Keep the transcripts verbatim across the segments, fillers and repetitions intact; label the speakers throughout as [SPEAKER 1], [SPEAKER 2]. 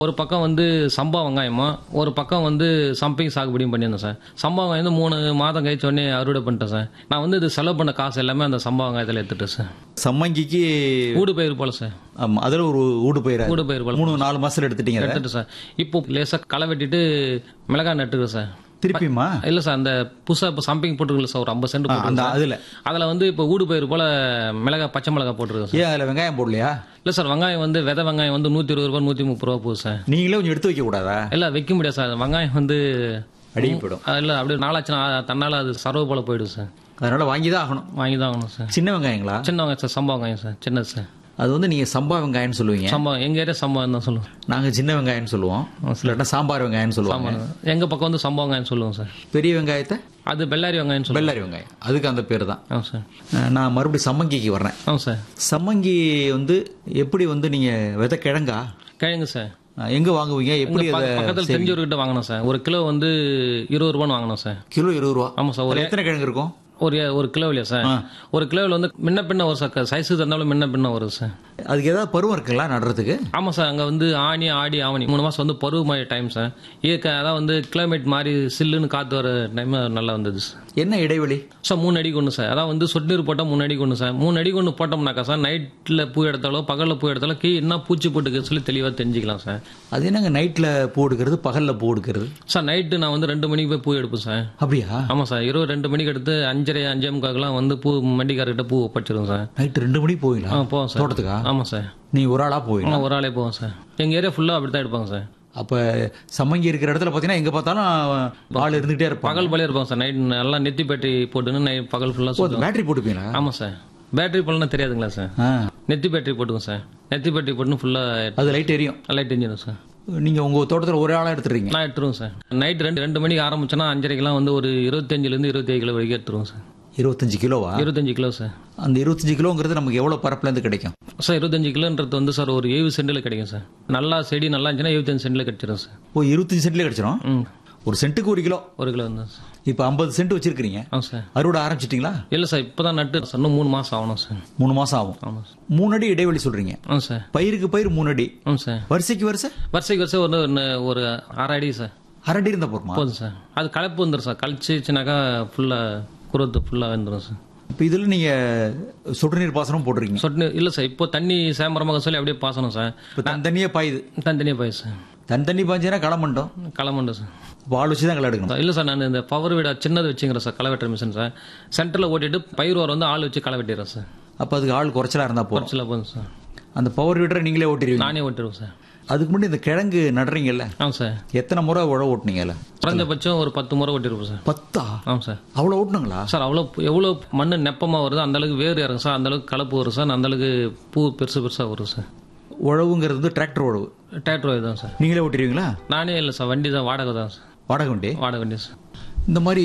[SPEAKER 1] ஒரு பக்கம் வந்து சம்பா வெங்காயமும் ஒரு பக்கம் வந்து சம்பையும் சாகுபடியும் பண்ணியிருந்தேன் சார். சம்பா வெங்காயம் வந்து மூணு மாதம் கழிச்ச உடனே அறுவடை பண்ணிட்டேன் சார். நான் வந்து இது செலவு பண்ண காசு எல்லாமே அந்த சம்பா வெங்காயத்தில் எடுத்துட்டேன் சார்.
[SPEAKER 2] சம்மங்கிக்கு
[SPEAKER 1] ஊடு பயிர் போல சார்.
[SPEAKER 2] ஆமா, அதுல ஒரு ஊடு பயிர்
[SPEAKER 1] ஊடு பயிர் போல
[SPEAKER 2] மூணு நாலு மாசத்துல எடுத்துட்டீங்க அதை?
[SPEAKER 1] எடுத்துட்டு சார். இப்போ லேசாக களை வெட்டிட்டு மிளகாய் நட்டுருக்கேன் சார்.
[SPEAKER 2] திருப்பியுமா?
[SPEAKER 1] இல்ல சார், அந்த புதுசா இப்போ சம்பிங் போட்டுருக்கல சார், ஒரு ஐம்பது சென்ட்
[SPEAKER 2] அந்த
[SPEAKER 1] போட்டுருக்கேன்.
[SPEAKER 2] அதுல
[SPEAKER 1] அதில் வந்து இப்போ ஊடு பயிர் போல மிளகாய் பச்சை மிளகாய் போட்டுருக்கேன் சார்.
[SPEAKER 2] ஏன் அதுல வெங்காயம் போடலையா?
[SPEAKER 1] இல்லை சார், வெங்காயம் வந்து விதை வெங்காயம் வந்து நூற்றி இருபது ரூபா நூற்றி முப்பது ரூபா போகுது சார்.
[SPEAKER 2] நீங்களே கொஞ்சம் எடுத்து வைக்க கூடாதா?
[SPEAKER 1] இல்லை வைக்க முடியாது சார், வெங்காயம் வந்து
[SPEAKER 2] அடிக்க போயிடும்.
[SPEAKER 1] இல்லை அப்படியே நாளாச்சுன்னா தன்னால் அது சர்வ போல போயிடும் சார்.
[SPEAKER 2] அதனால வாங்கி தான் ஆகணும்.
[SPEAKER 1] வாங்கி தான் ஆகணும் சார்.
[SPEAKER 2] சின்ன வெங்காயங்களா?
[SPEAKER 1] சின்ன வெங்காயம் சார், சம்பா வெங்காயம் சார், சின்னது சார்.
[SPEAKER 2] அது வந்து நீங்க சம்பா வெங்காயம்னு சொல்லுவீங்க,
[SPEAKER 1] சம்பா எங்கள் ஏரியா சம்பா தான் சொல்லுவோம்.
[SPEAKER 2] நாங்க சின்ன வெங்காயம்னு சொல்லுவோம், இல்லாட்டா சாம்பார் வெங்காயம்னு சொல்லுவாங்க.
[SPEAKER 1] எங்கள் பக்கம் வந்து சம்பா வெங்காயம் சொல்லுவோம் சார்.
[SPEAKER 2] பெரிய வெங்காயத்தை
[SPEAKER 1] அது பெல்லாரி வெங்காயம் சொல்லுவோம்.
[SPEAKER 2] பெல்லாரி வெங்காயம், அதுக்கு அந்த பேர் தான்.
[SPEAKER 1] ஆமாம் சார்.
[SPEAKER 2] நான் மறுபடியும் சம்மங்கிக்கு வர்றேன்.
[SPEAKER 1] ஆமாம் சார்.
[SPEAKER 2] சம்மங்கி வந்து எப்படி வந்து நீங்க விதை கிழங்கா
[SPEAKER 1] கிழங்கு சார்.
[SPEAKER 2] எங்க வாங்குவீங்க? எப்படி அதை
[SPEAKER 1] பக்கத்தில் தெரிஞ்சவர்கிட்ட வாங்கினோம் சார். ஒரு கிலோ வந்து இருபது ரூபான்னு வாங்கினோம் சார்.
[SPEAKER 2] கிலோ இருபது ரூபா?
[SPEAKER 1] ஆமாம் சார். ஒரு
[SPEAKER 2] எத்தனை கிழங்கு இருக்கும்?
[SPEAKER 1] ஒரு ஒரு கிலோ இல்லையா சார்? ஒரு கிலோவில் வந்து முன்ன பின்ன ஒரு சார், சைஸு தந்தாலும் முன்ன பின்ன வருது சார்.
[SPEAKER 2] அதுக்கு ஏதாவது பருவம் இருக்குங்களா நடுறதுக்கு?
[SPEAKER 1] ஆமாம் சார், அங்கே வந்து ஆணி ஆடி ஆவணி மூணு மாதம் வந்து பருவ மாதிரி டைம் சார். இயற்கை அதான் வந்து கிளைமேட் மாதிரி சில்லுன்னு காற்று வர டைம் நல்லா வந்தது சார்.
[SPEAKER 2] என்ன இடைவெளி
[SPEAKER 1] சார்? மூணு அடிக்கு ஒன்று சார். அதான் வந்து சொட்டு நீர் போட்டால் மூணு அடிக்கு ஒன்று சார். மூணு அடிக்கு ஒன்று போட்டோம்னாக்கா சார், நைட்டில் பூ எடுத்தாலோ பகலில் பூ எடுத்தாலோ கீ என்ன பூச்சி போட்டுக்கு சொல்லி தெளிவாக தெரிஞ்சுக்கலாம் சார்.
[SPEAKER 2] அது என்னங்க நைட்டில் பூ எடுக்கிறது பகலில் பூ எடுக்கிறது?
[SPEAKER 1] சார் நைட்டு நான் வந்து ரெண்டு மணிக்கு போய் பூ எடுப்பேன் சார்.
[SPEAKER 2] அப்படியா?
[SPEAKER 1] ஆமாம் சார். இருபது ரெண்டு மணிக்கு எடுத்து அஞ்சரை அஞ்சே முக்காக்கெல்லாம் வந்து பூ மண்டிக்காரர்கிட்ட பூ ஒப்படைச்சிடும் சார்.
[SPEAKER 2] நைட்டு ரெண்டு மணிக்கு போவீங்களா?
[SPEAKER 1] ஆ போவோம் சார்.
[SPEAKER 2] தோட்டத்துக்கா?
[SPEAKER 1] ஆமாம் சார்.
[SPEAKER 2] நீ ஒரு ஆளா போவீங்க?
[SPEAKER 1] ஒரு ஆளே போவோம் சார். எங்கள் ஏரியா ஃபுல்லாக அப்படி தான் எடுப்பாங்க சார்.
[SPEAKER 2] அப்போ சம்மங்கி இருக்கிற இடத்துல பார்த்தீங்கன்னா எங்கே பார்த்தாலும் ஆள் இருந்துகிட்டே இருப்பாங்க.
[SPEAKER 1] பகல் பழைய இருப்பாங்க சார். நைட் நல்லா நெத்தி பேட்டரி போட்டுன்னு நைட் பகல் ஃபுல்லாக
[SPEAKER 2] பேட்டரி போட்டுப்பீங்களா?
[SPEAKER 1] ஆமாம் சார். பேட்டரி போடலாம் தெரியாதுங்களா சார்? நெத்தி பேட்டரி போட்டுக்கோங்க சார். நெத்தி பேட்டரி போட்டுன்னு ஃபுல்லாக
[SPEAKER 2] அது லைட் எரியும்?
[SPEAKER 1] Light எரிஞ்சிடும் sir.
[SPEAKER 2] நீங்கள் உங்கள் தோட்டத்தில் ஒரே ஆளாக எடுத்துறீங்க?
[SPEAKER 1] நான் எடுத்துருவோம் சார். நைட் ரெண்டு ரெண்டு மணிக்கு ஆரம்பிச்சோன்னா அஞ்சரைக்கெல்லாம் வந்து ஒரு இருபத்தஞ்சிலேருந்து இருபத்தி ஏழு கிலோ வரைக்கும் எடுத்துருவோம் சார்.
[SPEAKER 2] இருபத்தஞ்சு கிலோவா? இருபத்தஞ்சு
[SPEAKER 1] கிலோ சார்.
[SPEAKER 2] அந்த இருபத்தஞ்சு கிலோங்கிறது நமக்கு எவ்வளோ பரப்புலேருந்து கிடைக்கும்
[SPEAKER 1] சார்? இருபத்தஞ்சு கிலோன்றது வந்து சார் ஒரு ஏழு சென்டில் கிடைக்கும் சார். நல்லா செடி நல்லா இருந்துச்சுன்னா எழுபத்தஞ்சு சென்டில் கிடைச்சிடும் சார்.
[SPEAKER 2] ஓ, இருபத்தஞ்சு சென்ட்லேயே கிடைச்சிடும்?
[SPEAKER 1] ம்.
[SPEAKER 2] ஒரு சென்ட்டுக்கு ஒரு கிலோ?
[SPEAKER 1] ஒரு கிலோ வந்து சார்.
[SPEAKER 2] இப்போ ஐம்பது சென்ட் வச்சிருக்கீங்க?
[SPEAKER 1] ஆமாம் சார்.
[SPEAKER 2] அறுவடை ஆரம்பிச்சிட்டிங்களா?
[SPEAKER 1] இல்லை சார், இப்போ தான் நட்டு சார். இன்னும் மூணு மாதம் ஆகணும் சார்.
[SPEAKER 2] மூணு மாதம் ஆகும்?
[SPEAKER 1] ஆமாம் சார்.
[SPEAKER 2] மூணு அடி இடைவெளி சொல்கிறீங்க?
[SPEAKER 1] ஆமாம் சார்.
[SPEAKER 2] பயிருக்கு பயிர் மூணு அடி?
[SPEAKER 1] ஆமாம் சார்.
[SPEAKER 2] வரிசைக்கு வருஷம்
[SPEAKER 1] வரிசைக்கு வருஷம் ஒரு ஒரு அரை அடி சார்.
[SPEAKER 2] அரை அடி இருந்தால் போதுமா?
[SPEAKER 1] போதும் சார். அது கலப்பு வந்துடும் சார். கழிச்சிச்சுனாக்கா ஃபுல்லாக குரோத்து ஃபுல்லாக வந்துடும் சார்.
[SPEAKER 2] இப்போ இதில் நீங்கள் சொட்டு நீர் பாசனம் போட்டிருக்கீங்க?
[SPEAKER 1] சொட்டு நீர் இல்லை சார், இப்போ தண்ணி சேமரமாக சொல்லி அப்படியே பாசனம் சார்.
[SPEAKER 2] இப்போ தனித்தனியாக பாயுது?
[SPEAKER 1] தனித்தனியாக பாயுது சார்.
[SPEAKER 2] தனித்தண்ணி பாய்ஞ்சினா களை மண்டோம்?
[SPEAKER 1] களை மண்டோம் சார்.
[SPEAKER 2] இப்போ ஆள் வச்சு தான் களை எடுக்கணும்?
[SPEAKER 1] இல்லை சார், நான் இந்த பவர் வீட சின்னது வச்சுக்கிறேன் சார். களை வெட்டுற மிஷின் சார். சென்டரில் ஓட்டிட்டு பயிர் வர வந்து ஆள் வச்சு களை வெட்டிடுறேன் சார்.
[SPEAKER 2] அப்போ அதுக்கு ஆள் குறைச்சலாக இருந்தால் போதும்?
[SPEAKER 1] குறைச்சலாக போதும் சார்.
[SPEAKER 2] அந்த பவர் வீடரை நீங்களே ஓட்டிடுவீங்க?
[SPEAKER 1] நானே ஓட்டிடுவேன் சார்.
[SPEAKER 2] அதுக்கு முன்னாடி இந்த கிழங்கு நடுறீங்கல்ல?
[SPEAKER 1] ஆமாம் சார்.
[SPEAKER 2] எத்தனை முறை உழவு ஓட்டுனீங்கல்ல?
[SPEAKER 1] குறைஞ்சபட்சம் ஒரு பத்து முறை ஓட்டிருப்போம் சார்.
[SPEAKER 2] பத்தா?
[SPEAKER 1] ஆமாம் சார்.
[SPEAKER 2] அவ்வளோ ஓட்டுனுங்களா
[SPEAKER 1] சார்? அவ்வளோ எவ்வளோ மண் நெப்பமாக வருது அந்த அளவுக்கு வேறு இறங்கும் சார். அந்த அளவுக்கு கலப்பு வரும் சார். அந்த அளவுக்கு பூ பெருசு பெருசாக வரும் சார்.
[SPEAKER 2] உழவுங்கிறது வந்து டிராக்டர் உழவு?
[SPEAKER 1] டிராக்டர் தான் சார்.
[SPEAKER 2] நீங்களே ஓட்டிடுவீங்களா?
[SPEAKER 1] நானே இல்லை சார், வண்டி தான், வாடகை தான் சார்.
[SPEAKER 2] வாடகை வண்டி? வாடகை
[SPEAKER 1] வண்டி சார்.
[SPEAKER 2] இந்த மாதிரி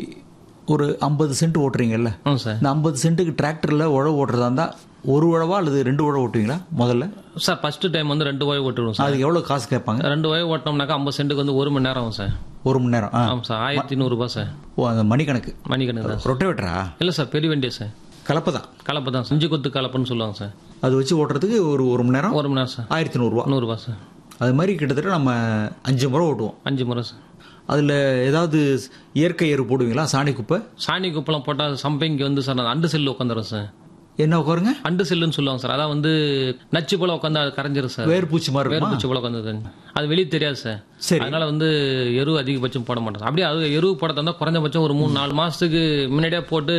[SPEAKER 2] ஒரு ஐம்பது சென்ட் ஓட்டுறீங்கல்ல?
[SPEAKER 1] ஆமாம் சார்.
[SPEAKER 2] இந்த ஐம்பது சென்ட்டுக்கு டிராக்டரில் உழவு ஓட்டுறதா இருந்தால் ஒரு உழவா அல்லது ரெண்டு உழவு ஓட்டுவீங்களா முதல்ல?
[SPEAKER 1] சார் ஃபர்ஸ்ட் டைம் வந்து ரெண்டு உழவு ஓட்டுருவோம் சார்.
[SPEAKER 2] அதுக்கு எவ்வளோ காசு கேட்பாங்க?
[SPEAKER 1] ரெண்டு உழவு ஓட்டினோம்னாக்கா ஐம்பது சென்ட்டுக்கு வந்து ஒரு மணி நேரம் ஆகும் சார்.
[SPEAKER 2] ஒரு மணி நேரம்?
[SPEAKER 1] ஆமாம் சார். ஆயிரத்தி நூறுரூபா சார்.
[SPEAKER 2] ஓ, அந்த மணிக்கணக்கு?
[SPEAKER 1] மணிக்கணக்கு தான்.
[SPEAKER 2] ரொட்டவேட்டரா?
[SPEAKER 1] இல்லை சார், பெரிய வண்டியா சார்.
[SPEAKER 2] கலப்பை தான்?
[SPEAKER 1] கலப்பை தான். செஞ்சு கொத்து கலப்புன்னு சொல்லுவாங்க சார்.
[SPEAKER 2] அது வச்சு ஓட்டுறதுக்கு ஒரு ஒரு மணி நேரம்?
[SPEAKER 1] ஒரு மணி நேரம் சார்.
[SPEAKER 2] ஆயிரத்தி நூறுரூவா?
[SPEAKER 1] நூறுரூவா சார்.
[SPEAKER 2] அது மாதிரி கிட்டத்தட்ட நம்ம அஞ்சு முறை ஓட்டுவோம்?
[SPEAKER 1] அஞ்சு முறை சார்.
[SPEAKER 2] அதில் ஏதாவது இயற்கை எரு போடுவீங்களா? சாணி குப்பை?
[SPEAKER 1] சாணி குப்பெல்லாம் போட்டால் சம்பைக்கு வந்து சார் நான் அண்டு செல்லு உட்காந்துரும் சார்.
[SPEAKER 2] என்ன உட்காருங்க?
[SPEAKER 1] அண்டு செல்லுன்னு சொல்லுவாங்க சார். அதான் வந்து நச்சு போல உட்காந்து அது கரைஞ்சிரும் சார்.
[SPEAKER 2] வேறு பூச்சி மாதிரி?
[SPEAKER 1] வேறு பூச்சி போல உட்காந்து அது வெளியே தெரியாது சார்.
[SPEAKER 2] சரி.
[SPEAKER 1] அதனால வந்து எரு அதிகபட்சம் போட மாட்டோம். அப்படியே அது எரு போட தந்தா குறைஞ்சபட்சம் ஒரு மூணு நாலு மாசத்துக்கு முன்னாடியே போட்டு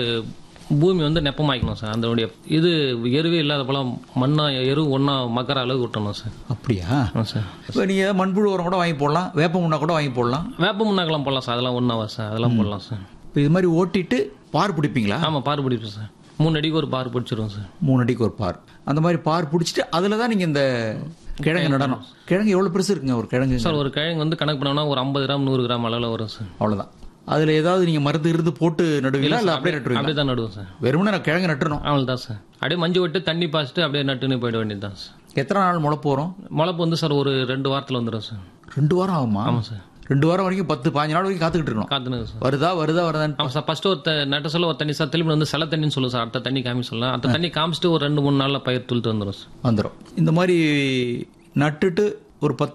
[SPEAKER 1] பூமி வந்து நெப்பமாக்கணும் சார். அதனுடைய இது எருவே இல்லாத போல மண்ணா எரு ஒன்னா மக்கற அளவு விட்டணும் சார்.
[SPEAKER 2] அப்படியா
[SPEAKER 1] சார்?
[SPEAKER 2] இப்போ நீங்கள் மண்புழு உரம் கூட வாங்கி போடலாம், வேப்ப முன்னா கூட வாங்கி போடலாம்.
[SPEAKER 1] வேப்ப முன்னாக்கெல்லாம் போடலாம் சார். அதெல்லாம் ஒன்றாவா சார்? அதெல்லாம் போடலாம் சார்.
[SPEAKER 2] இப்போ இது மாதிரி ஓட்டிட்டு பார் பிடிப்பீங்களா?
[SPEAKER 1] ஆமாம், பார் பிடிப்போம் சார். மூணு அடிக்கு ஒரு பார் பிடிச்சிருவோம் சார்.
[SPEAKER 2] மூணு அடிக்கு ஒரு பார். அந்த மாதிரி பார் பிடிச்சிட்டு அதில் தான் நீங்கள் இந்த கிழங்கு நடணும். கிழங்கு எவ்வளோ பெருசு இருக்குங்க ஒரு கிழங்கு
[SPEAKER 1] சார்? ஒரு கிழங்கு வந்து கணக்கு பண்ணோம்னா ஒரு ஐம்பது கிராம் நூறு கிராம் அளவில் வரும் சார்.
[SPEAKER 2] அவ்வளோதான். அதில் ஏதாவது நீங்கள் மருந்து இருந்து போட்டு நடுவீங்களா இல்லை அப்படியே நட்டுருவீங்க?
[SPEAKER 1] அப்படியே தான் நடுவோம் சார்.
[SPEAKER 2] வெறுமனே நான் கிழங்கு நட்டுணும்?
[SPEAKER 1] அவ்வளோ தான் சார். அப்படியே மஞ்சள் விட்டு தண்ணி பாய்ச்சிட்டு அப்படியே நட்டுன்னு போயிட வேண்டியது தான் சார்.
[SPEAKER 2] எத்தனை நாள் முளைப்பு வரும்?
[SPEAKER 1] முளைப்பு வந்து சார் ஒரு ரெண்டு வாரத்தில் வந்துடும் சார்.
[SPEAKER 2] ரெண்டு வாரம் ஆகுமா?
[SPEAKER 1] ஆமாம் சார்.
[SPEAKER 2] ரெண்டு வாரம் வரைக்கும் பத்து பாஞ்சு நாள் வரைக்கும் காத்துக்கிட்டு இருக்கணும்?
[SPEAKER 1] காத்துனுங்க சார்.
[SPEAKER 2] வருதா வருதா வருதான்னு?
[SPEAKER 1] ஆமாம் சார். ஃபர்ஸ்ட் ஒரு நட்ட சொல்ல ஒரு தண்ணி சார், திரும்பி வந்து சில தண்ணின்னு சொல்லுவோம் சார். அடுத்த தண்ணி காமி சொல்லலாம். அடுத்த தண்ணி காமிச்சிட்டு ஒரு ரெண்டு மூணு நாளில் பயிர் துளுத்து வந்துடும் சார்.
[SPEAKER 2] வந்துடும். இந்த மாதிரி நட்டுட்டு ஒரு பத்து